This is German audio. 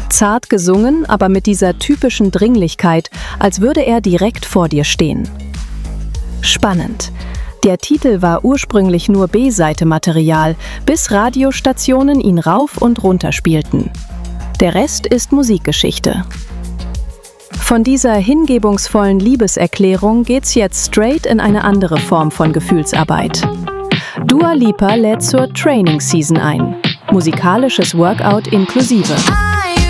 Zart gesungen, aber mit dieser typischen Dringlichkeit, als würde er direkt vor dir stehen. Spannend. Der Titel war ursprünglich nur B-Seite-Material, bis Radiostationen ihn rauf und runter spielten. Der Rest ist Musikgeschichte. Von dieser hingebungsvollen Liebeserklärung geht's jetzt straight in eine andere Form von Gefühlsarbeit. Dua Lipa lädt zur Training Season ein. Musikalisches Workout inklusive.